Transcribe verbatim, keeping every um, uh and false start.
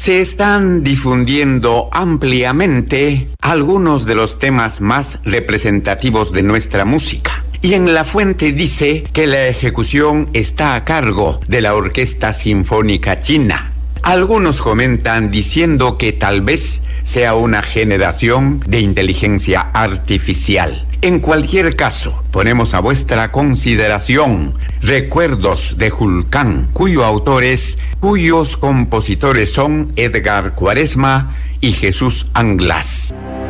Se están difundiendo ampliamente algunos de los temas más representativos de nuestra música. Y en la fuente dice que la ejecución está a cargo de la Orquesta Sinfónica China. Algunos comentan diciendo que tal vez sea una generación de inteligencia artificial. En cualquier caso, ponemos a vuestra consideración Recuerdos de Julcán, cuyo autor es, cuyos compositores son Edgar Cuaresma y Jesús Anglás.